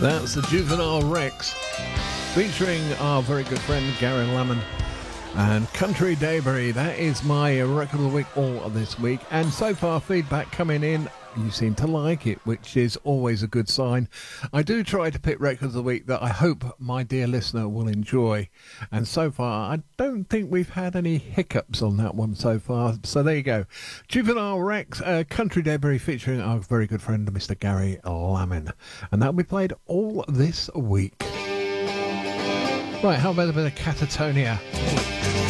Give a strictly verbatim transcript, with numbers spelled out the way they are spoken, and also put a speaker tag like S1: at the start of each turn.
S1: That's the Juvenile Rex, featuring our very good friend Gary Lamond and Country Debris. That is my record of the week all of this week. And so far, feedback coming in. You seem to like it, which is always a good sign. I do try to pick records of the week that I hope my dear listener will enjoy. And so far, I don't think we've had any hiccups on that one so far. So there you go. Juvenile Rex, uh, Country Debris, featuring our very good friend, Mister Gary Lamond. And that'll be played all this week. Right, how about a bit of Catatonia?